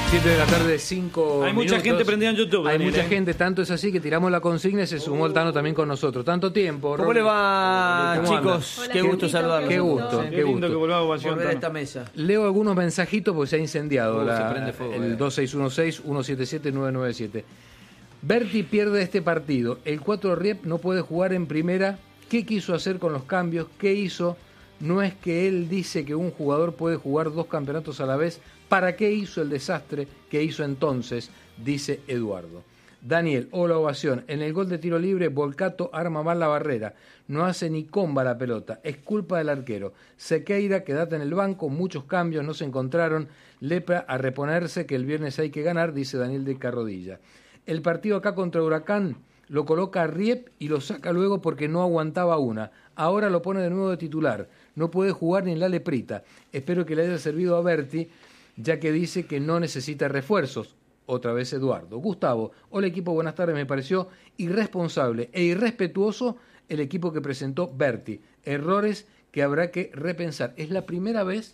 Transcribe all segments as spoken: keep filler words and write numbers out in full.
siete de la tarde, cinco Hay mucha minutos. gente prendida en YouTube. Hay Daniel, mucha ¿eh? gente, tanto es así que tiramos la consigna y se sumó el Tano también con nosotros. Tanto tiempo. ¿Cómo Ron. le va, ¿Cómo chicos? Hola, Qué gusto Tito, saludarlos. Qué gusto, Qué qué lindo gusto. que volvamos a Pasión, Volver a Tano. esta mesa. Leo algunos mensajitos porque se ha incendiado Uh, la- se prende fuego, eh. el dos seis uno seis, uno siete siete, nueve nueve siete. Berti pierde este partido. El cuatro Riep no puede jugar en primera. ¿Qué quiso hacer con los cambios? ¿Qué hizo? No es que él dice que un jugador puede jugar dos campeonatos a la vez. ¿Para qué hizo el desastre que hizo entonces? Dice Eduardo. Daniel, hola ovación. En el gol de tiro libre, Volcato arma mal la barrera. No hace ni comba la pelota. Es culpa del arquero. Sequeira, quédate en el banco. Muchos cambios no se encontraron. Lepra a reponerse que el viernes hay que ganar, dice Daniel de Carrodilla. El partido acá contra Huracán lo coloca a Riep y lo saca luego porque no aguantaba una. Ahora lo pone de nuevo de titular. No puede jugar ni en la Leprita. Espero que le haya servido a Berti, ya que dice que no necesita refuerzos. Otra vez Eduardo. Gustavo, hola equipo, buenas tardes. Me pareció irresponsable e irrespetuoso el equipo que presentó Berti. Errores que habrá que repensar. Es la primera vez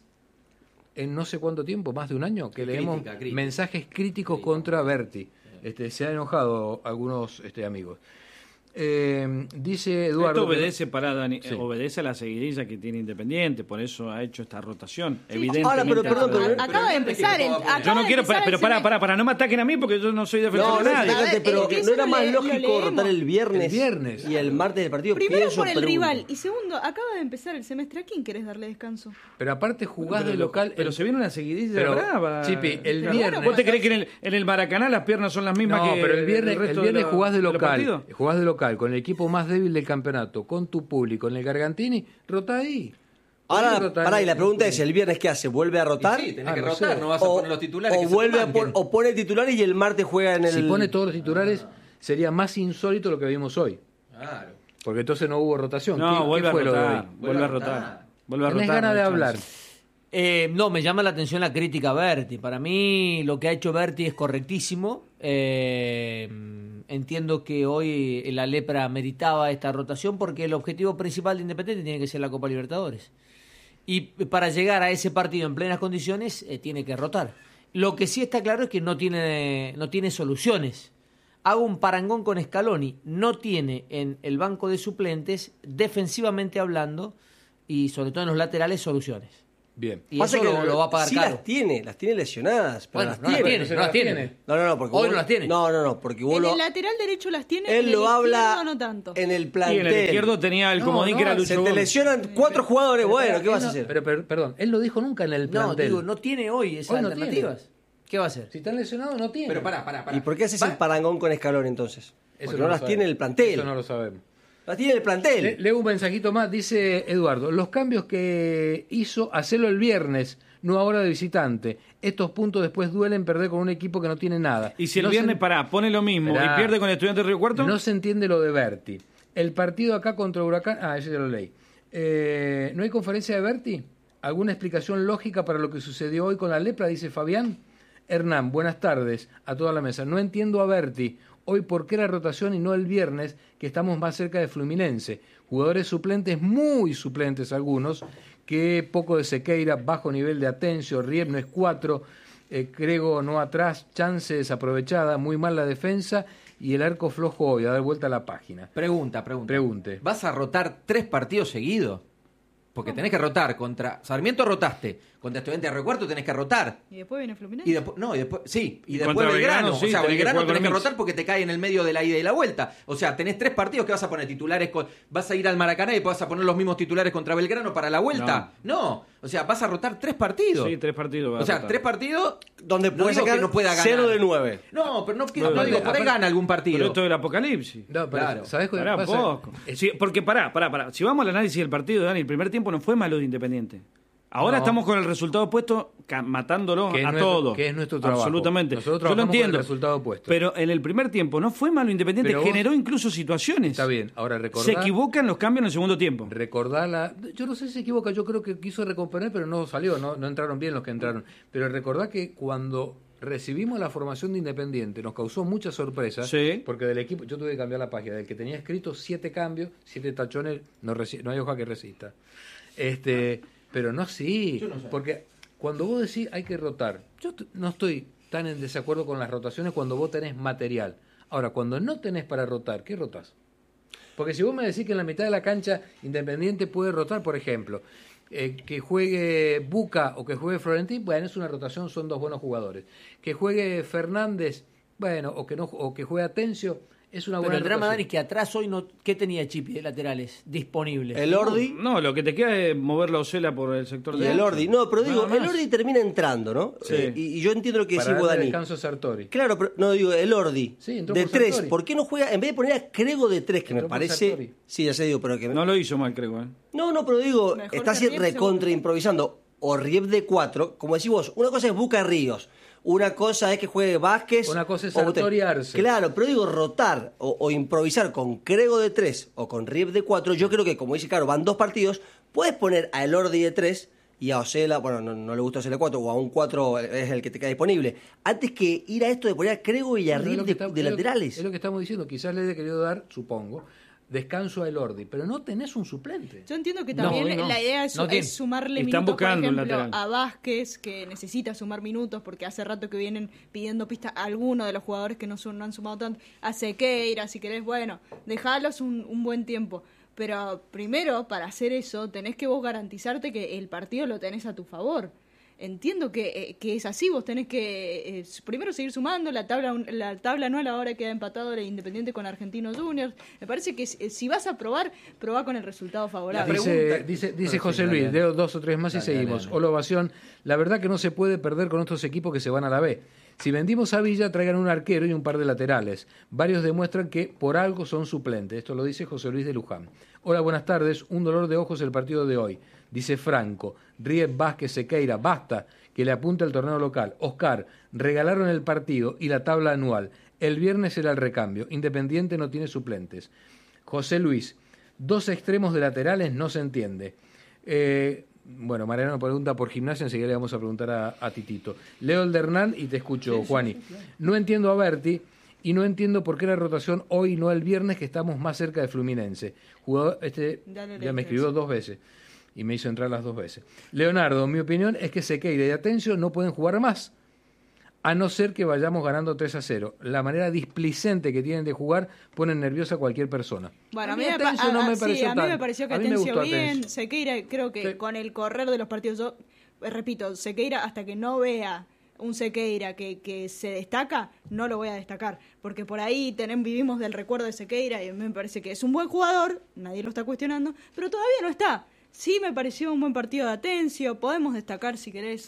en no sé cuánto tiempo, más de un año, que Crítica, leemos crítica. mensajes críticos contra Berti. Este, se han enojado algunos este, amigos. Eh, dice Eduardo... Esto obedece, para Dani, Sí. obedece a la seguidilla que tiene Independiente, por eso ha hecho esta rotación. Sí. Evidentemente. Ahora, pero perdón, pero- A- Acaba de empezar el. yo acaba no de quiero, empezar pero el para, semestre. para, para, no me ataquen a mí porque yo no soy defensor No, de no, nadie. A ver, fíjate, pero es que no eso era lo más le- lo lógico leemos. rotar el viernes, El viernes. y el martes del partido. Primero Pienso, por el pregunto. rival y segundo, acaba de empezar el semestre. ¿A quién querés darle descanso? Pero aparte jugás Pero de lo- local... Pero el- se viene una seguidilla Pero, brava. Chipi, el Pero, viernes- ¿Vos te crees que en el, en el Maracaná las piernas son las mismas No, que pero el viernes, el resto viernes de la- jugás de los local, partidos? jugás de local, con el equipo más débil del campeonato, con tu público, en el Gargantini, rota ahí. Ahora, Rota pará, ahí. y la pregunta es, ¿el viernes qué hace? ¿Vuelve a rotar? Y sí, tenés Ah, que no rotar, sé. no vas a o, poner los titulares. o que se vuelve te a pon- banquen. o pone titulares y el martes juega en el... Si pone todos los titulares, sería más insólito lo que vimos hoy. Claro. Porque entonces no hubo rotación. No, ¿Qué, vuelve qué fue a lo de rotar. hoy? Vuelve a rotar. rotar. Vuelve a Tenés rotar. ganas no de hay hablar. chance. Eh, no, me llama la atención la crítica a Berti. Para mí lo que ha hecho Berti es correctísimo. Eh, entiendo que hoy la Lepra meritaba esta rotación porque el objetivo principal de Independiente tiene que ser la Copa Libertadores. Y para llegar a ese partido en plenas condiciones eh, tiene que rotar. Lo que sí está claro es que no tiene, no tiene soluciones. Hago un parangón con Scaloni. No tiene en el banco de suplentes, defensivamente hablando, y sobre todo en los laterales, soluciones. Bien. Y Pasa eso lo, lo va a pagar sí caro. las tiene, las tiene lesionadas. Pero Bueno, las no las tiene. tiene, pero no las las tiene. tiene. No, no, no, porque Hoy vos- no las tiene. No, no, no, porque vos En lo- el lateral derecho las tiene. él en lo el habla izquierdo no tanto. en el Y plantel. en el izquierdo tenía el No, comodín no, que era Lucho Se te Gómez. lesionan cuatro jugadores, bueno, Pero ¿qué vas él a no- hacer? Pero, pero, perdón, él lo dijo nunca en el No, plantel. digo, no tiene hoy esas Hoy no alternativas. ¿Qué va a hacer? Si están lesionados, no tiene. Pero pará, pará, pará. ¿Y por qué haces Va- el parangón con Escalón entonces? Eso Porque no, las lo tiene sabemos. el plantel. Eso no lo sabemos. Las tiene el plantel. Le- leo un mensajito más, dice Eduardo. Los cambios que hizo, hacerlo el viernes, no ahora de visitante. Estos puntos después duelen perder con un equipo que no tiene nada. Y si el No viernes, se- pará, pone lo mismo Esperá. y pierde con el Estudiante de Río Cuarto. No se entiende lo de Berti. El partido acá contra Huracán... Ah, ese ya lo leí. Eh, ¿No hay conferencia de Berti? ¿Alguna explicación lógica para lo que sucedió hoy con la Lepra? Dice Fabián. Hernán, buenas tardes a toda la mesa. No entiendo a Berti. Hoy, ¿por qué la rotación y no el viernes, que estamos más cerca de Fluminense? Jugadores suplentes, muy suplentes algunos, que poco de Sequeira, bajo nivel de Atencio, Riep no es cuatro, eh, Crego no atrás, chance desaprovechada, muy mal la defensa y el arco flojo hoy, a dar vuelta a la página. Pregunta, pregunta. Pregunte. ¿Vas a rotar tres partidos seguidos? Porque tenés que rotar contra... Sarmiento rotaste. Contra Estudiantes de Río Cuarto tenés que rotar. Y después viene Fluminense. Y después, no, y después, sí, y Y después contra Belgrano, Belgrano, sí, o sea, tenés que Belgrano jugar con tenés que el mix. rotar porque te cae en el medio de la ida y la vuelta. O sea, tenés tres partidos que vas a poner titulares, con, vas a ir al Maracaná y vas a poner los mismos titulares contra Belgrano para la vuelta. No, o sea, vas a rotar tres partidos. Sí, tres partidos. va O a sea, rotar. tres partidos Donde no puede digo sacar que no pueda ganar. cero de nueve. No, pero no, que- No, no no, digo, no, por ahí aparte- gana algún partido. Pero esto es el apocalipsis. No, pero Claro. ¿sabés qué Pará, pasa? poco. Es- Sí, porque pará, pará, pará. Si vamos al análisis del partido, Dani, el primer tiempo no fue malo de Independiente. Ahora No. estamos con el resultado opuesto, ca- matándolo Que es a nuestro- todos. que es nuestro trabajo. Absolutamente. Nosotros Yo lo trabajamos con entiendo. el resultado opuesto. Pero en el primer tiempo no fue malo Independiente, Pero vos- generó incluso situaciones. Está bien, ahora recordá... Se equivocan los cambios en el segundo tiempo. Recordá la... Yo no sé si se equivoca, yo creo que quiso recomponer, pero no salió, no, no entraron bien los que entraron. Pero recordá que cuando recibimos la formación de Independiente nos causó mucha sorpresa, Sí. porque del equipo, yo tuve que cambiar la página, del que tenía escrito siete cambios, siete tachones, no, resi- no hay hoja que resista. Este, pero no así, porque cuando vos decís hay que rotar, yo t- no estoy están en desacuerdo con las rotaciones cuando vos tenés material. Ahora, cuando no tenés para rotar, ¿qué rotás? Porque si vos me decís que en la mitad de la cancha Independiente puede rotar, por ejemplo, eh, que juegue Buca o que juegue Florentín, bueno, es una rotación, son dos buenos jugadores. Que juegue Fernández, bueno, o que no o que juegue Atencio, es una Pero buena el drama, rotación. Dani, es que atrás hoy no. ¿Qué tenía Chipi de laterales disponibles? El Ordi. No, lo que te queda es mover la Osela por el sector Y de el Ordi. No, pero digo, Nada el más. Ordi termina entrando, ¿no? Sí. Eh, y, y yo entiendo lo que Para decís vos, darle Dani. descanso a Sartori. Claro, pero no digo, el Ordi. Sí, entró de por tres. Sartori. ¿Por qué no juega? En vez de poner a Crego de tres, que Entró me por parece. Sartori. Sí, ya sé, digo, pero que. No lo hizo mal, creo. ¿eh? No, no, pero digo, Mejor está que así Riep, recontra seguro. improvisando. O Riep de cuatro, como decís vos, una cosa es Buca Ríos, una cosa es que juegue Vázquez. Una cosa es o Bote- Sartori Arce. Claro, pero digo, rotar o, o improvisar con Crego de tres o con Riep de cuatro, yo creo que, como dice Caro, van dos partidos, puedes poner a El Ordi de tres y a Osela, bueno, no, no le gusta Osela cuatro, o a un cuatro es el que te queda disponible, antes que ir a esto de poner a Crego y a No, es Riep lo de, que está- de es lo que- laterales. Es lo que estamos diciendo. Quizás le he querido dar, supongo, descanso a Elordi, pero no tenés un suplente. Yo entiendo que No, también hoy no. la idea es, No tiene. es sumarle Están minutos, buscando un por ejemplo, lateral. a Vázquez, que necesita sumar minutos porque hace rato que vienen pidiendo pista a algunos de los jugadores que no, son, no han sumado tanto. A Sequeira, si querés, bueno, dejalos un, un buen tiempo. Pero primero, para hacer eso, tenés que vos garantizarte que el partido lo tenés a tu favor. Entiendo que, eh, que es así, vos tenés que eh, primero seguir sumando, la tabla la tabla anual ahora queda empatado el Independiente con Argentinos Juniors. Me parece que si, si vas a probar, probá con el resultado favorable. La Dice, pregunta- dice, dice Bueno, José sí, Luis, dale. leo dos o tres más y Dale, seguimos. dale, dale. Hola, Ovación. La verdad que no se puede perder con estos equipos que se van a la B. Si vendimos a Villa, traigan un arquero y un par de laterales. Varios demuestran que por algo son suplentes. Esto lo dice José Luis de Luján. Hola, buenas tardes. Un dolor de ojos el partido de hoy. Dice Franco. Riep, Vázquez, Sequeira. Basta que le apunte al torneo local. Oscar, regalaron el partido y la tabla anual. El viernes era el recambio. Independiente no tiene suplentes. José Luis. Dos extremos de laterales no se entiende. Eh, bueno, Mariano pregunta por Gimnasia, enseguida le vamos a preguntar a, a Titito. Leo el de Hernán y te escucho, Juani. No entiendo a Berti y no entiendo por qué la rotación hoy y no el viernes, que estamos más cerca de Fluminense. Jugador, este Dale, ya me dale, escribió dos veces y me hizo entrar las dos veces. Leonardo, mi opinión es que Sequeira y Atencio no pueden jugar más, a no ser que vayamos ganando tres a cero. La manera displicente que tienen de jugar pone nerviosa a cualquier persona. Bueno, a A mí, mí me, pa- Atencio no a- me sí, pareció a mí tan- me pareció que a mí me Atencio gustó bien, Atencio. Sequeira, creo que Sí. con el correr de los partidos, yo eh, repito, Sequeira hasta que no vea un Sequeira que, que se destaca, no lo voy a destacar, porque por ahí tenemos, vivimos del recuerdo de Sequeira y a mí me parece que es un buen jugador, nadie lo está cuestionando, pero todavía no está. Sí me pareció un buen partido de Atencio, podemos destacar si querés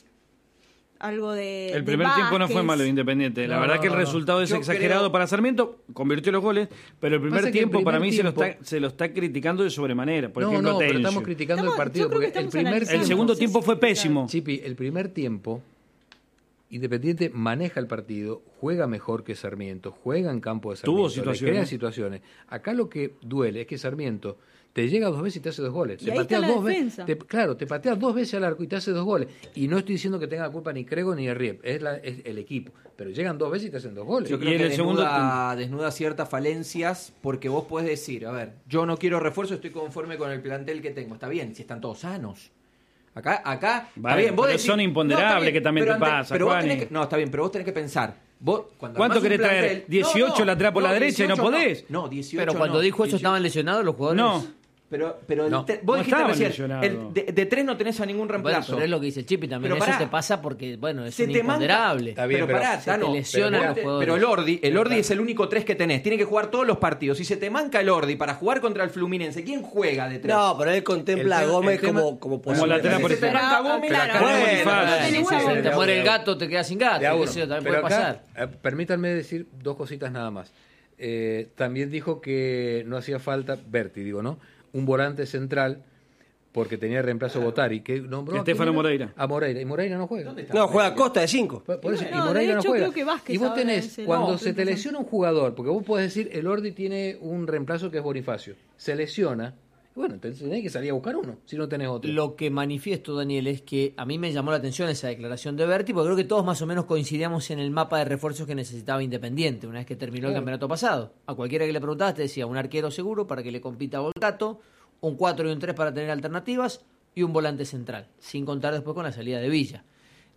algo de El de primer tiempo no fue Vázquez. malo de Independiente. La No, verdad no, que el no, no. resultado es Yo exagerado creo- para Sarmiento. Convirtió los goles, pero el primer Pasa que el tiempo para primer mí se lo, tiempo- está, se lo está criticando de sobremanera. Por no, ejemplo, no, pero Tencio. estamos criticando Estamos- el partido yo creo que porque el estamos primer analizando. El segundo Sí, tiempo sí, fue claro. pésimo. Chipi, el primer tiempo, Independiente maneja el partido, juega mejor que Sarmiento, juega en campo de Sarmiento, Tuvo le situaciones. crea situaciones. Acá lo que duele es que Sarmiento te llega dos veces y te hace dos goles. Y te ahí patea está la dos ve- defensa. te- claro, te patea dos veces al arco y te hace dos goles. Y no estoy diciendo que tenga la culpa ni Crego ni Riep, es, la- es el equipo. Pero llegan dos veces y te hacen dos goles. Yo Y creo en que el segundo desnuda, desnuda ciertas falencias porque vos podés decir, a ver, yo no quiero refuerzo, estoy conforme con el plantel que tengo. Está bien, si están todos sanos. Acá, acá, Vale, está bien, vos pero decís- son imponderables está bien, que también pero te ante- pasa, pero vos Juani. tenés que- no, está bien, pero vos tenés que pensar. Vos, cuando ¿Cuánto armás un querés traer? plantel- ¿dieciocho lateral por la derecha y no dieciocho podés? No, dieciocho Pero cuando no, dijo eso, dieciocho. estaban lesionados los jugadores. No. Pero, pero el No, te- vos no dijiste estaban recién, lesionados. el- de, de tres no tenés a ningún Bueno, reemplazo. pero es lo que dice Chipi también. Pero Eso pará. te pasa porque, bueno, es Se un te manca- imponderable. Está bien, pero pero pará, se Tano, te lesionan pero, los jugadores. pero el Ordi, el Ordi es el único tres que tenés. Tiene que jugar todos los partidos. Si se te manca el Ordi para jugar contra el Fluminense, ¿quién juega de tres? No, pero él contempla El a tema- Gómez el tema- como, como Como posible. lateral por Si se te ejemplo. manca Gómez, Claro, Acá no es muy Bueno, fácil. eh, tenés si huevo. se te muere el gato, te quedas sin gato. De a que uno. eso también Pero puede acá, pasar. eh, permítanme decir dos cositas nada más. Eh, también dijo que no hacía falta, Berti, digo, ¿no? Un volante central, porque tenía reemplazo Botari, que nombró a Estefano quién era? Moreira. A Moreira, y Moreira no juega. ¿Dónde está? No, juega a Costa de cinco. Por- por eso, No, y de Moreira no hecho, juega. creo que Vázquez Y vos ahora tenés, es el- cuando no, se te creo que lesiona un jugador, porque vos podés decir, el Ordi tiene un reemplazo que es Bonifacio, se lesiona, y bueno, entonces tenés que salir a buscar uno, si no tenés otro. Lo que manifiesto, Daniel, es que a mí me llamó la atención esa declaración de Berti, porque creo que todos más o menos coincidíamos en el mapa de refuerzos que necesitaba Independiente una vez que terminó el Claro. campeonato pasado. A cualquiera que le preguntabas te decía un arquero seguro para que le compita a Volcato, un cuatro y un tres para tener alternativas y un volante central, sin contar después con la salida de Villa.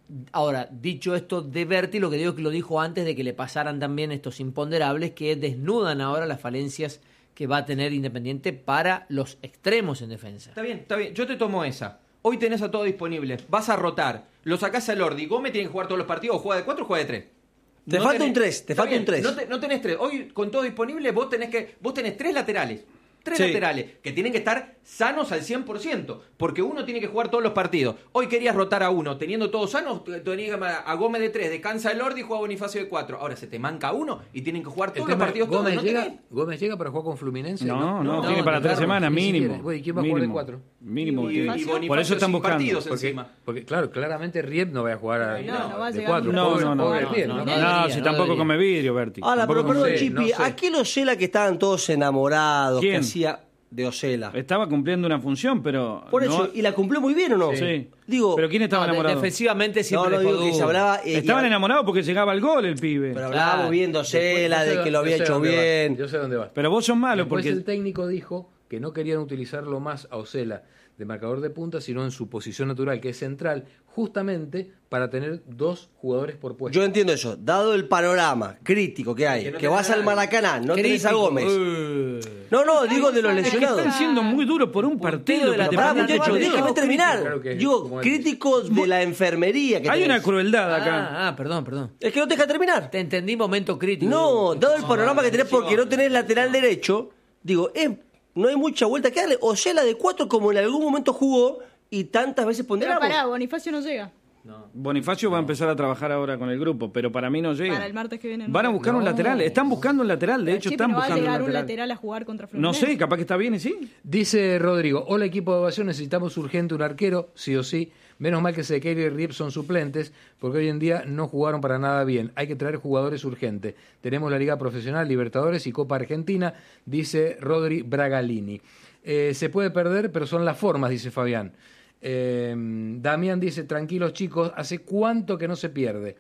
Ahora, dicho esto de Berti, lo que digo es que lo dijo antes de que le pasaran también estos imponderables que desnudan ahora las falencias que va a tener Independiente para los extremos en defensa. Está bien, está bien. Yo te tomo esa. Hoy tenés a todo disponible. Vas a rotar. Lo sacás a Lordi. Gómez tiene que jugar todos los partidos. O juega de cuatro o juega de tres. Te No falta tenés- un tres, te está falta bien, un tres. No, te- no tenés tres. Hoy, con todo disponible, vos tenés que vos tenés tres laterales. Tres Sí. laterales que tienen que estar sanos al cien por ciento. Porque uno tiene que jugar todos los partidos. Hoy querías rotar a uno. Teniendo todos sanos, tenías que llamar a Gómez de tres, descansa el Lordi y juega Bonifacio de cuatro. Ahora se te manca uno y tienen que jugar El todos los tema es, partidos todos. Gómez, ¿No llega, tenés? Gómez llega para jugar con Fluminense. No, no, no, tiene no, para ni tres Carlos, semanas, ni mínimo. siquiera. Güey, ¿quién va a jugar de Mínimo. cuatro? Mínimo. Y, que- y Bonifacio. Bonifacio Por eso están sin buscando. partidos Porque, encima. porque, claro, claramente Riep no va a jugar a, No, no va a de llegar cuatro. ni- No, Pobre- no, no. pobre no, Riep, no, ¿no? no. No, debería, si no tampoco debería. come vidrio, Berti. Ahora, Tampoco pero come- perdón, sé, Chipi, no sé. aquel Osela que estaban todos enamorados, ¿Quién? que hacía de Osela. Estaba cumpliendo una función, pero. Por no- eso, ¿y la cumplió muy bien o no? Sí. Digo, ¿Pero quién estaba No, de- enamorado? defensivamente no, siempre no dejó digo que se dudas. hablaba... eh, Estaban y- enamorados porque llegaba el gol el pibe. Pero Pero, hablábamos Claro. bien de Osela, Yo sé de que lo había yo sé hecho dónde va, bien. Yo sé dónde va. vos sos malo Después porque. el técnico dijo que no querían utilizarlo más a Osela de marcador de punta, sino en su posición natural, que es central, justamente para tener dos jugadores por puesto. Yo entiendo eso. Dado el panorama crítico que hay, Que que, no tenés vas a al nadie. Maracaná, no tenés a Crítico. Gómez. Eh. No, no, digo de los Es que lesionados. Están siendo muy duros por un partido. de la que te Pará, ponen- muchachos, Vale, déjeme vamos, terminar. claro que es Digo, como el- críticos de la enfermería que Hay tenés. una crueldad acá. Ah, ah, perdón, perdón. Es que no te deja terminar. Te entendí momento crítico. No, dado el panorama que tenés porque no tenés lateral derecho, digo, es, no hay mucha vuelta que darle. Osela de cuatro como en algún momento jugó y tantas veces Pero ponderamos. pará, Bonifacio no llega. Bonifacio va a empezar a trabajar ahora con el grupo, pero para mí no llega. Para el martes que viene. no Van a llega. buscar un No. lateral. Están buscando un lateral. De Pero hecho, Chipi, están no va a buscando un llegar un lateral. lateral a jugar contra No Fluminense. sé, capaz que está bien y sí. Dice Rodrigo, hola equipo de ovación, necesitamos urgente un arquero, sí o sí. Menos mal que Sequeira y Riep son suplentes, porque hoy en día no jugaron para nada bien. Hay que traer jugadores urgentes. Tenemos la Liga Profesional, Libertadores y Copa Argentina, dice Rodri Bragalini. Eh, se puede perder, pero son las formas, dice Fabián. Eh, Damián dice, tranquilos chicos, ¿hace cuánto que no se pierde?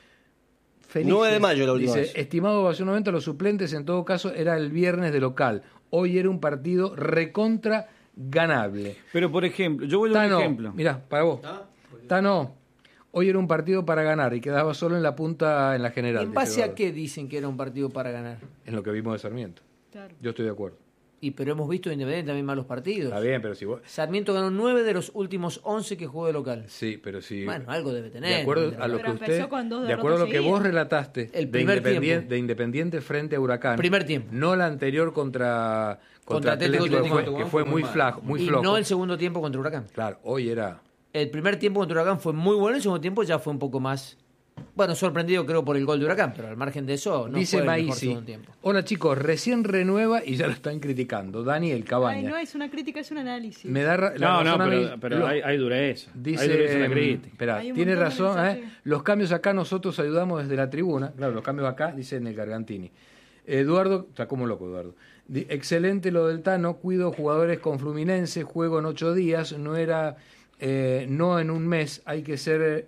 Felices. nueve de mayo la última Dice, vez. estimado Ovación noventa, los suplentes en todo caso era el viernes de local. Hoy era un partido recontra ganable. Pero, por ejemplo, yo voy a dar un Tano, ejemplo. mirá, para vos. Tano, hoy era un partido para ganar y quedaba solo en la punta en la general. ¿En dice base a Eduardo. qué dicen que era un partido para ganar? En lo que vimos de Sarmiento. Claro. Yo estoy de acuerdo. Y pero hemos visto Independiente también malos partidos. Está bien, pero si vos... Sarmiento ganó nueve de los últimos once que jugó de local. Sí, pero si... Bueno, algo debe tener. de acuerdo a lo que Pero usted... empezó con dos De acuerdo a lo que derrotas vos seguidas. relataste El de, primer Independiente, tiempo. de Independiente frente a Huracán. Primer tiempo. No la anterior contra... Contra Contra Atlético Atlético, que fue, Tucumán. que fue muy, mal. flajo, muy y flojo. no el segundo tiempo contra Huracán. Claro, hoy era... El primer tiempo contra Huracán fue muy bueno, el segundo tiempo ya fue un poco más... Bueno, sorprendido creo por el gol de Huracán, pero al margen de eso no Dice fue el mejor Maisi, segundo tiempo. hola chicos, recién renueva y ya lo están criticando. Daniel Cabaña. Ay, no es una crítica, es un análisis. Me da ra- la No, no, razón a mí. pero, pero Lo- hay, hay dureza. Dice, hay dureza en la mm, crítica. espera, Hay un tiene montón de razón, ¿eh? mensajes. Los cambios acá nosotros ayudamos desde la tribuna. Claro, los cambios acá, dice en el Gargantini. Eduardo, está como loco Eduardo. Di- Excelente lo del Tano, cuido jugadores con Fluminense, juego en ocho días, no era, eh, no en un mes, hay que ser eh,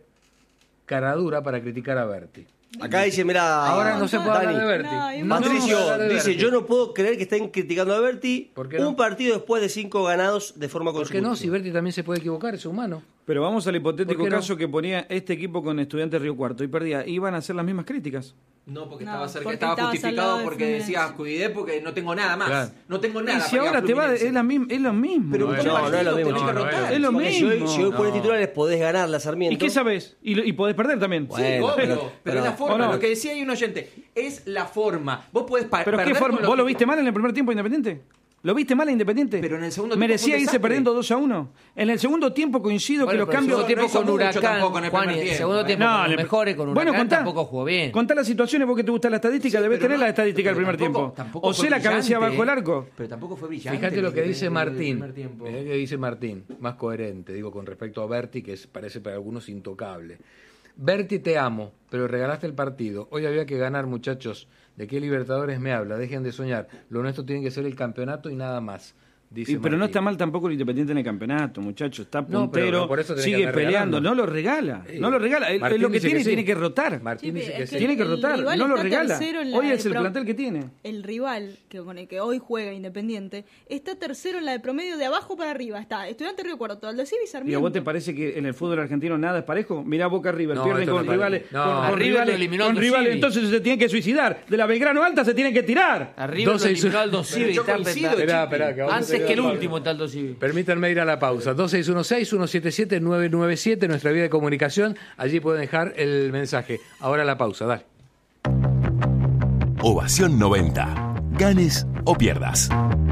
caradura para criticar a Berti. Acá dice, mira, Ahora no se puede Dani, hablar de Berti. No, hay un No se Patricio puede hablar de dice, Berti. yo no puedo creer que estén criticando a Berti ¿Por qué no? un partido después de cinco ganados de forma ¿Por qué consecutiva. no? Si Berti también se puede equivocar, es humano. Pero vamos al hipotético ¿Por qué no? caso que ponía este equipo con Estudiantes Río Cuarto y perdía. Iban a hacer las mismas críticas. No, porque No, estaba cerca, porque estaba estabas al justificado lado de porque Fluminense. decía, cuidé porque no tengo nada más. Claro. No tengo nada. Y si para ir a ahora te va, Fluminense. es, la misma, es lo mismo. Pero No, un no, partido no es lo mismo, tenés no, que no es rotar. lo Es lo Porque si hoy, mismo. si hoy No. pones titulares podés ganar la Sarmiento. ¿Y qué sabes? Y, lo- y podés perder también. Sí, Bueno, obvio, pero- pero, pero- es la forma. ¿o no? Lo que decía ahí un oyente, es la forma. Vos podés pa- ¿Pero perder qué forma? con ¿Vos lo que- viste mal en el primer tiempo Independiente? ¿Lo viste mal a Independiente? Pero en el segundo tiempo Merecía fue un irse desastre. perdiendo dos a uno. En el segundo tiempo coincido Bueno, que los pero el cambios... segundo tiempo no hizo con mucho Huracán, tampoco en el Juan, primer y el tiempo, segundo ¿eh? tiempo con los le- mejores con bueno, Huracán contá, tampoco jugó bien. Contá las situaciones, vos que te gusta la estadística, Sí, debes pero tener no- la estadística del pero primer tampoco- tiempo. tampoco O fue sea, la cabecea brillante, bajo el arco. Pero tampoco fue brillante. Fíjate lo que el- dice el- el Martín. primer tiempo. Mirá que dice Martín, más coherente, digo, con respecto a Berti, que es- parece para algunos intocable. Berti, te amo, pero regalaste el partido. Hoy había que ganar, muchachos. ¿De qué Libertadores me habla? Dejen de soñar. Lo nuestro tiene que ser el campeonato y nada más. Dice Y, pero no Martín. está mal tampoco el Independiente en el campeonato, muchachos. Está No, pero puntero, no, por eso tenés que sigue andar peleando. regalando. No lo regala. Sí. No lo regala. Él- Martín él lo que dice tiene, que sí. tiene que rotar. Martín Sí, dice pero que es sí. que Tiene que el rotar. rival No lo está regala. tercero en la Hoy de es el pro- plantel que tiene. El rival que con el que hoy juega Independiente está tercero en la de promedio de abajo para arriba. Está Estudiante Río Cuarto, Aldo Civi y ¿Y a Sarmiento. vos te parece que en el fútbol argentino nada es parejo? Mirá Boca River, No, pierden esto con no rivales. parece. No. con, con A River lo rivales, eliminó con Aldo rivales, Civi. entonces se tienen que suicidar. De la Belgrano Alta se tienen que tirar. Arriba doce lo y su- eliminó Aldo Civi. yo está- coincido, está- Esperá, esperá, que vamos a Antes llegar que el a Pablo. último está Aldo Civi. Permítanme ir a la pausa. dos seis uno seis, uno siete siete, nueve nueve siete, nuestra vía de comunicación. Allí pueden dejar el mensaje. Ahora la pausa, dale. Ovación noventa. Ganes o pierdas.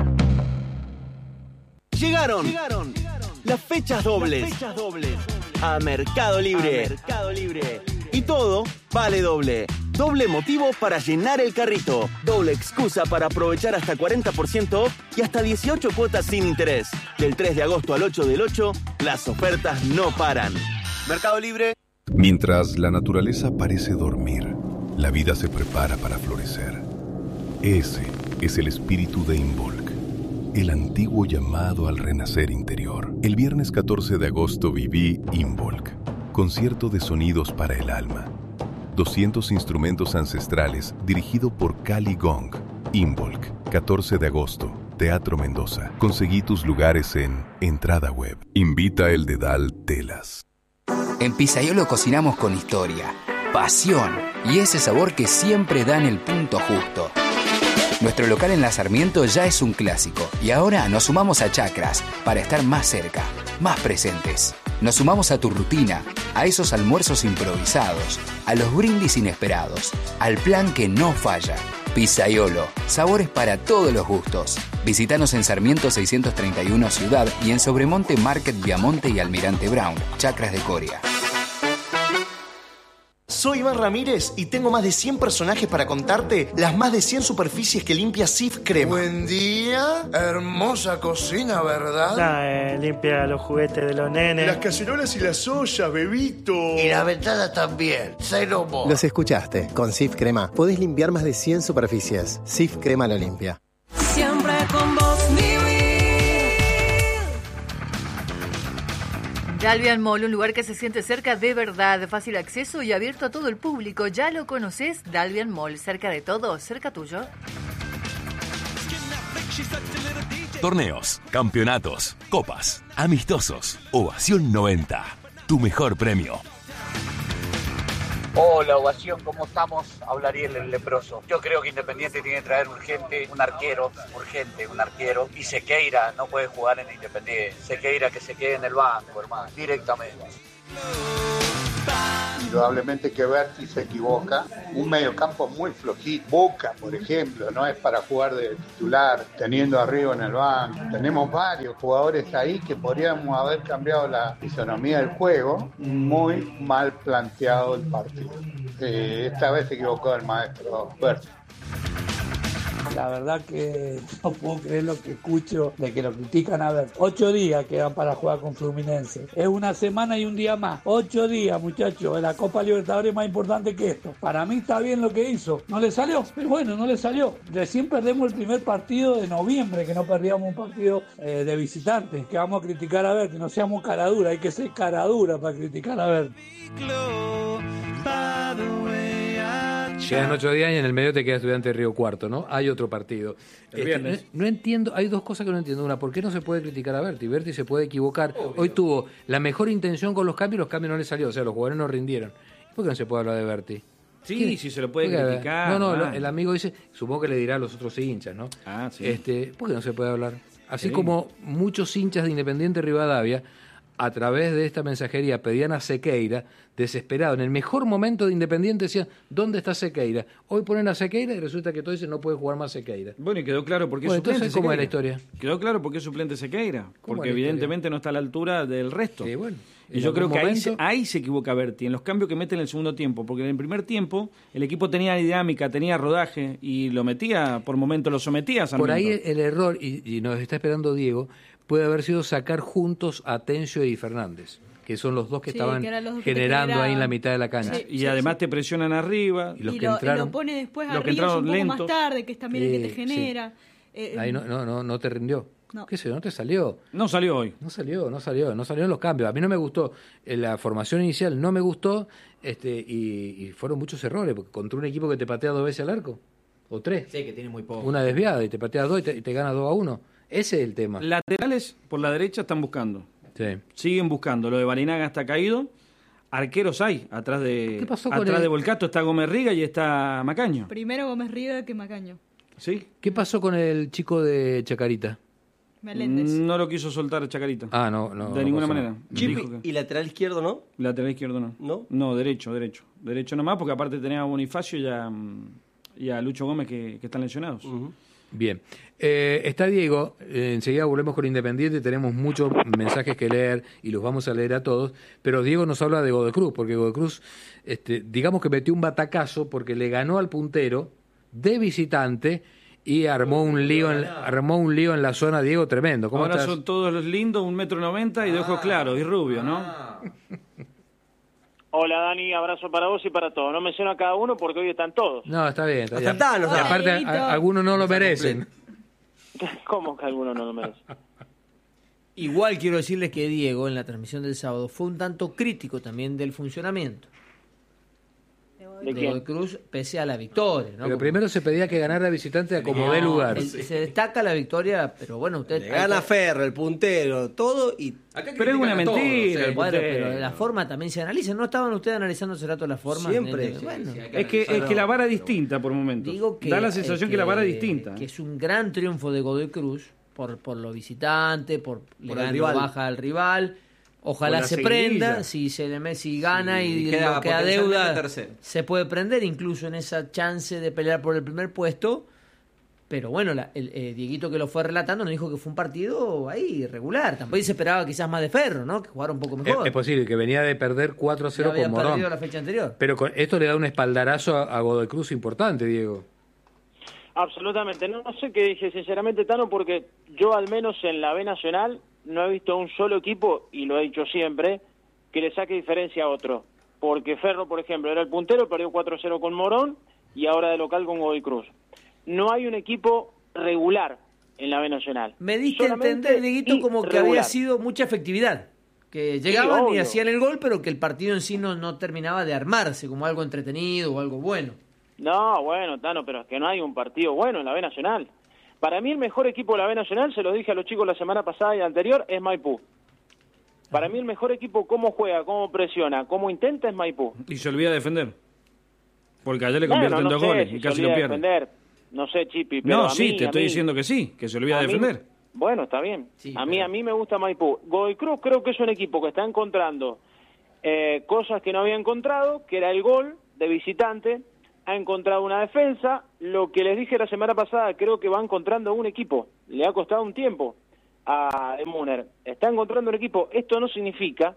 Llegaron, llegaron las fechas dobles, las fechas dobles a Mercado Libre. A Mercado Libre. Y todo vale doble. Doble motivo para llenar el carrito. Doble excusa para aprovechar hasta cuarenta por ciento off y hasta dieciocho cuotas sin interés. Del tres de agosto al ocho del ocho, las ofertas no paran. Mercado Libre. Mientras la naturaleza parece dormir, la vida se prepara para florecer. Ese es el espíritu de Involk, el antiguo llamado al renacer interior. El viernes catorce de agosto viví Involk, concierto de sonidos para el alma. doscientos instrumentos ancestrales dirigido por Cali Gong. Involk, catorce de agosto, Teatro Mendoza. Conseguí tus lugares en Entrada Web. Invita el Dedal Telas. En Pizzaiolo cocinamos con historia, pasión y ese sabor que siempre dan el punto justo. Nuestro local en La Sarmiento ya es un clásico y ahora nos sumamos a Chacras para estar más cerca, más presentes. Nos sumamos a tu rutina, a esos almuerzos improvisados, a los brindis inesperados, al plan que no falla. Pizzaiolo, sabores para todos los gustos. Visítanos en Sarmiento seiscientos treinta y uno Ciudad y en Sobremonte Market Viamonte y Almirante Brown, Chacras de Coria. Soy Iván Ramírez y tengo más de cien personajes para contarte las más de cien superficies que limpia Sif Crema. Buen día, hermosa cocina, ¿verdad? Ah, eh, limpia los juguetes de los nenes. Las cacerolas y las ollas, bebito. Y la ventana también, cero mo. Los escuchaste, con Sif Crema podés limpiar más de cien superficies. Sif Crema lo limpia. Siempre con vos, Dalvian Mall, un lugar que se siente cerca de verdad, de fácil acceso y abierto a todo el público. ¿Ya lo conoces? Dalvian Mall, cerca de todo, cerca tuyo. Torneos, campeonatos, copas, amistosos. Ovación noventa. Tu mejor premio. Hola, Ovación, ¿cómo estamos? Habla Ariel, el leproso. Yo creo que Independiente tiene que traer urgente un arquero, urgente un arquero. Y Sequeira no puede jugar en Independiente. Sequeira que se quede en el banco, hermano, directamente. Indudablemente que Berti se equivoca. Un mediocampo muy flojito. Boca, por ejemplo, no es para jugar de titular, teniendo arriba en el banco. Tenemos varios jugadores ahí que podríamos haber cambiado la fisonomía del juego. Muy mal planteado el partido. Eh, esta vez se equivocó el maestro Berti. La verdad que no puedo creer lo que escucho de que lo critican. A ver, ocho días quedan para jugar con Fluminense. Es una semana y un día más. Ocho días, muchachos. La Copa Libertadores es más importante que esto. Para mí está bien lo que hizo. No le salió, pero bueno, no le salió. Recién perdemos el primer partido de noviembre, que no perdíamos un partido eh, de visitantes. Que vamos a criticar a ver, que no seamos caradura. Hay que ser caradura para criticar a ver. Quedan ocho días y en el medio te queda Estudiante de Río Cuarto, ¿no? Hay otro partido. El viernes. Este, no, no entiendo, hay dos cosas que no entiendo. Una, ¿por qué no se puede criticar a Berti? Berti se puede equivocar. Obvio. Hoy tuvo la mejor intención con los cambios y los cambios no le salió. O sea, los jugadores no rindieron. ¿Por qué no se puede hablar de Berti? Sí, sí se lo puede Porque, criticar. No, no, man. el amigo dice, supongo que le dirá a los otros hinchas, ¿no? Ah, sí. Este, ¿por qué no se puede hablar? Así Sí. como muchos hinchas de Independiente Rivadavia, a través de esta mensajería pedían a Sequeira, desesperado, en el mejor momento de Independiente decían, ¿dónde está Sequeira? Hoy ponen a Sequeira y resulta que todos dicen, no puede jugar más Sequeira. Bueno, y quedó claro por qué Bueno, es suplente entonces, ¿cómo es la Sequeira. historia? Quedó claro por qué es suplente Sequeira. ¿Cómo Porque es la evidentemente historia? no está a la altura del resto. Sí, bueno, y en yo creo algún que ahí, momento- se, ahí se equivoca Berti, en los cambios que mete en el segundo tiempo. Porque en el primer tiempo el equipo tenía dinámica, tenía rodaje y lo metía, por momentos lo sometía a Sarmiento. Por ahí el, el error, y, y nos está esperando Diego, puede haber sido sacar juntos a Tencio y Fernández, que son los dos que Sí, estaban que eran los dos que te generando ahí en generaban. la mitad de la cancha. Sí, y sí, además sí. te presionan arriba. Y los y, que lo, entraron- y lo pone después los que arriba un entraron poco más lentos. tarde, que es también el que te Sí, genera. Eh, Ahí no, no, no, no te rindió. No. ¿Qué sé yo? ¿No te salió? No salió hoy. No salió, no salió, no salieron los cambios. A mí no me gustó. eh, La formación inicial no me gustó este y, y fueron muchos errores, porque contra un equipo que te patea dos veces al arco, o tres. Sí, que tiene muy poco. Una desviada y te patea dos y te, y te gana dos a uno. Ese es el tema. Laterales por la derecha están buscando. Sí. Siguen buscando. Lo de Barinaga está caído. Arqueros hay. Atrás de ¿Qué pasó con atrás el- de Volcato está Gómez Riga y está Macaño. Primero Gómez Riga que Macaño. ¿Sí? ¿Qué pasó con el chico de Chacarita? Meléndez. No lo quiso soltar Chacarita. Ah, no, no. De no ninguna pasó. manera. Chipi, Dijo que- ¿y lateral izquierdo no? Lateral izquierdo no. ¿No? No, derecho, derecho. Derecho nomás, porque aparte tenía a Bonifacio y a, mm, y a Lucho Gómez que, que están lesionados. Bien. Eh, está Diego, eh, enseguida volvemos con Independiente, tenemos muchos mensajes que leer y los vamos a leer a todos, pero Diego nos habla de Godoy Cruz, porque Godoy Cruz, este, digamos que metió un batacazo porque le ganó al puntero de visitante y armó un lío en, armó un lío en la zona. Diego, tremendo. ¿Cómo Ahora estás? son todos los lindos, un metro noventa y de ojos claros y rubio, ¿no? Hola Dani, abrazo para vos y para todos. No menciono a cada uno porque hoy están todos. No, está bien. Está bien. Aceptalo, Y aparte, Dieguito. a- algunos no lo merecen. ¿Cómo que algunos no lo merecen? Igual quiero decirles que Diego en la transmisión del sábado fue un tanto crítico también del funcionamiento ¿De de quién? Godoy Cruz pese a la victoria, ¿no? Pero Como- primero se pedía que ganara visitante a como dé No, lugar. el- se destaca la victoria, pero bueno, usted Le gana Ferro, el puntero, todo y... Pero es una mentira. el Bueno, puntero. pero la forma también se analiza. ¿No estaban ustedes analizando hace rato la forma? Siempre. De- Sí, bueno, Es que, es que la vara es distinta por momentos. digo que, Da la sensación eh, que, la vara es distinta. Que es un gran triunfo de Godoy Cruz por, por lo visitante, por, le Por el gana o rival. baja al rival. Ojalá Por la se seguidilla. prenda, si se le Messi gana Sí, y queda lo queda potencialmente deuda, tercero. se puede prender incluso en esa chance de pelear por el primer puesto. Pero bueno, la- el eh, Dieguito que lo fue relatando nos dijo que fue un partido ahí irregular. Tampoco se esperaba quizás más de Ferro, ¿no? Que jugara un poco Es, mejor. es posible que venía de perder cuatro a Ya cero había con Morón. perdido la fecha anterior. Pero con esto le da un espaldarazo a, a Godoy Cruz importante, Diego. Absolutamente. No, no sé qué dije sinceramente, Tano, porque yo al menos en la B Nacional no he visto un solo equipo, y lo he dicho siempre, que le saque diferencia a otro. Porque Ferro, por ejemplo, era el puntero, perdió cuatro a cero con Morón y ahora de local con Godoy Cruz. No hay un equipo regular en la B Nacional. Me diste a Solamente entender, Dieguito, como que había irregular. sido mucha efectividad. Que llegaban y obvio. hacían el gol, pero que el partido en sí no, no terminaba de armarse como algo entretenido o algo bueno. No, bueno, Tano, pero es que no hay un partido bueno en la B Nacional. Para mí el mejor equipo de la B Nacional, se lo dije a los chicos la semana pasada y anterior, es Maipú. Para mí el mejor equipo, cómo juega, cómo presiona, cómo intenta, es Maipú. Y se olvida de defender. Porque ayer le Bueno, convierten no dos sé goles si y se casi olvida lo de pierde. defender. No sé, Chipi, pero No, a sí, mí, te a estoy mí- diciendo que sí, que se olvida a de mí- defender. Bueno, está bien. Sí, a mí pero- a mí me gusta Maipú. Godoy Cruz creo que es un equipo que está encontrando eh, cosas que no había encontrado, que era el gol de visitante, ha encontrado una defensa, lo que les dije la semana pasada, creo que va encontrando un equipo, le ha costado un tiempo a Emuner, está encontrando un equipo, esto no significa,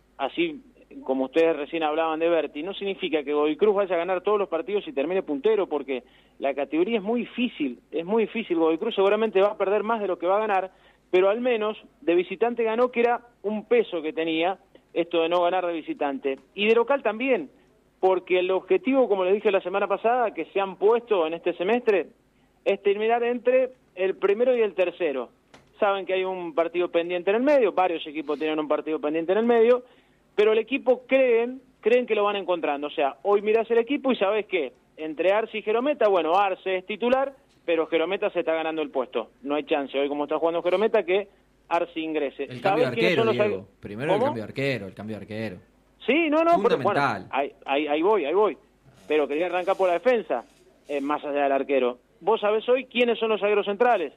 así como ustedes recién hablaban de Berti, no significa que Godoy Cruz vaya a ganar todos los partidos y termine puntero, porque la categoría es muy difícil, es muy difícil, Godoy Cruz seguramente va a perder más de lo que va a ganar, pero al menos de visitante ganó, que era un peso que tenía esto de no ganar de visitante, y de local también, porque el objetivo, como les dije la semana pasada, que se han puesto en este semestre, es terminar entre el primero y el tercero. Saben que hay un partido pendiente en el medio, varios equipos tienen un partido pendiente en el medio, pero el equipo creen, creen que lo van encontrando. O sea, hoy mirás el equipo y sabés que entre Arce y Jerometa, bueno, Arce es titular, pero Jerometa se está ganando el puesto. No hay chance hoy, como está jugando Jerometa, que Arce ingrese. El cambio de ¿Sabés quiénes arquero, son los Diego. ar- Primero ¿Cómo? el cambio de arquero, el cambio de arquero. Sí, no, no, pero, Fundamental. bueno, ahí, ahí, ahí voy, ahí voy. Pero quería arrancar por la defensa, eh, más allá del arquero. ¿Vos sabés hoy quiénes son los zagueros centrales?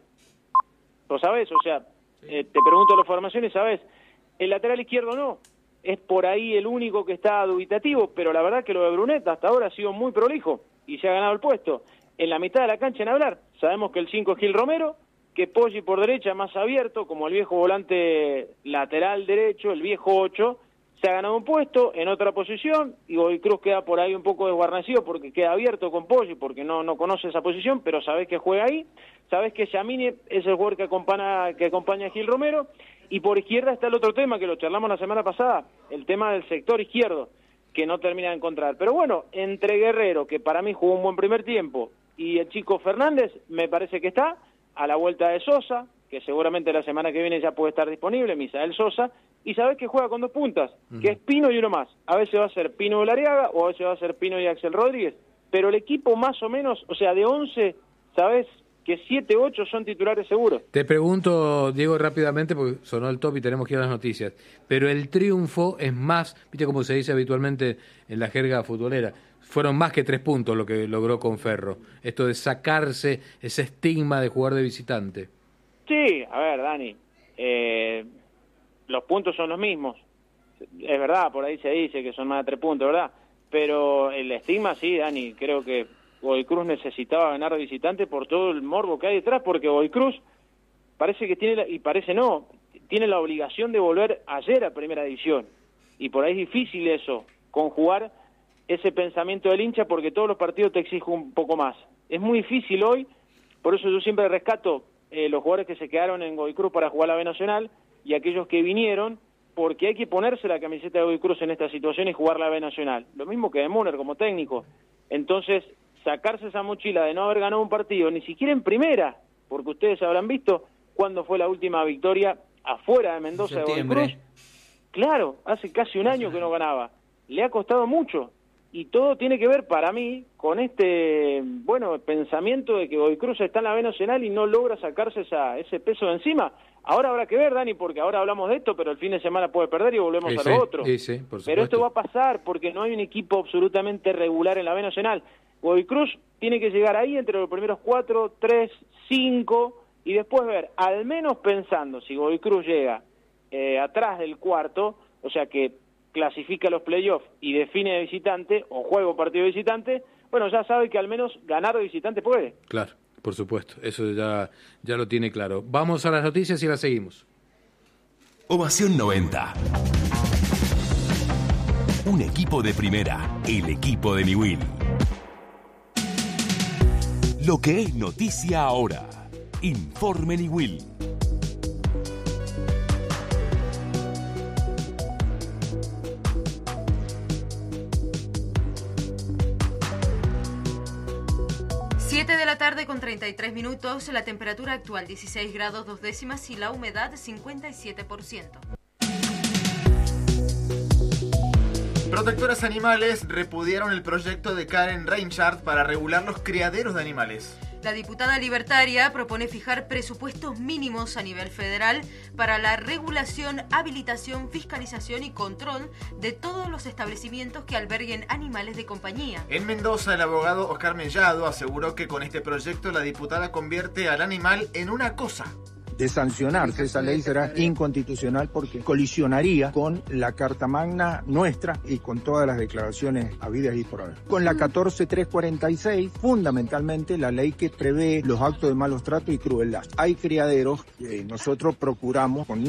¿Lo sabés? O sea, eh, te pregunto la formación y sabés. El lateral izquierdo no. Es por ahí el único que está dubitativo, pero la verdad que lo de Bruneta hasta ahora ha sido muy prolijo y se ha ganado el puesto. En la mitad de la cancha en hablar, sabemos que el cinco es Gil Romero, que Poggi por derecha más abierto, como el viejo volante lateral derecho, el viejo ocho, se ha ganado un puesto en otra posición, y Godoy Cruz queda por ahí un poco desguarnecido porque queda abierto con Poggi, porque no, no conoce esa posición, pero sabés que juega ahí, sabés que Yamini es el jugador que acompaña, que acompaña a Gil Romero, y por izquierda está el otro tema que lo charlamos la semana pasada, el tema del sector izquierdo, que no termina de encontrar. Pero bueno, entre Guerrero, que para mí jugó un buen primer tiempo, y el chico Fernández, me parece que está, a la vuelta de Sosa, que seguramente la semana que viene ya puede estar disponible, Misael Sosa, y sabés que juega con dos puntas, uh-huh. que es Pino y uno más. A veces va a ser Pino de Lariaga o a veces va a ser Pino y Axel Rodríguez, pero el equipo más o menos, o sea, de once, sabés que siete, ocho son titulares seguros. Te pregunto, Diego, rápidamente, porque sonó el top y tenemos que ir a las noticias, pero el triunfo es más, viste como se dice habitualmente en la jerga futbolera, fueron más que tres puntos lo que logró con Ferro, esto de sacarse ese estigma de jugar de visitante. Sí, a ver, Dani, eh, los puntos son los mismos, es verdad, por ahí se dice que son más de tres puntos, ¿verdad? Pero el estigma, sí, Dani, creo que Godoy Cruz necesitaba ganar de visitante por todo el morbo que hay detrás, porque Godoy Cruz parece que tiene, la, y parece no, tiene la obligación de volver ayer a Primera División, y por ahí es difícil eso, conjugar ese pensamiento del hincha, porque todos los partidos te exigen un poco más. Es muy difícil hoy, por eso yo siempre rescato eh, los jugadores que se quedaron en Godoy Cruz para jugar la B Nacional, y aquellos que vinieron, porque hay que ponerse la camiseta de Godoy Cruz en esta situación y jugar la B Nacional. Lo mismo que de Müller como técnico. Entonces, sacarse esa mochila de no haber ganado un partido, ni siquiera en primera, porque ustedes habrán visto cuándo fue la última victoria afuera de Mendoza de Godoy Cruz. Claro, hace casi un año que no ganaba. Le ha costado mucho. Y todo tiene que ver, para mí, con este, bueno, pensamiento de que Godoy Cruz está en la B Nacional y no logra sacarse esa, ese peso de encima. Ahora habrá que ver, Dani, porque ahora hablamos de esto, pero el fin de semana puede perder y volvemos sí, a sí, lo otro. Sí, sí, por pero esto va a pasar porque no hay un equipo absolutamente regular en la B Nacional. Godoy Cruz tiene que llegar ahí entre los primeros cuatro, tres, cinco y después ver, al menos pensando, si Godoy Cruz llega eh, atrás del cuarto, o sea que clasifica los playoffs y define de visitante o juega un partido de visitante, bueno, ya sabe que al menos ganar de visitante puede. Claro, por supuesto, eso ya, ya lo tiene claro. Vamos a las noticias y las seguimos. Ovación noventa. Un equipo de primera, el equipo de Niwil. Lo que es noticia ahora. Informe Niwil. siete de la tarde con treinta y tres minutos, la temperatura actual dieciséis grados dos décimas y la humedad cincuenta y siete por ciento. Protectoras Animales repudiaron el proyecto de Karen Reinhardt para regular los criaderos de animales. La diputada libertaria propone fijar presupuestos mínimos a nivel federal para la regulación, habilitación, fiscalización y control de todos los establecimientos que alberguen animales de compañía. En Mendoza, el abogado Oscar Mellado aseguró que con este proyecto la diputada convierte al animal en una cosa. De sancionarse, esa ley será inconstitucional porque colisionaría con la Carta Magna nuestra y con todas las declaraciones habidas y por haber. Con la catorce mil trescientos cuarenta y seis, fundamentalmente la ley que prevé los actos de malos tratos y crueldad. Hay criaderos que nosotros procuramos con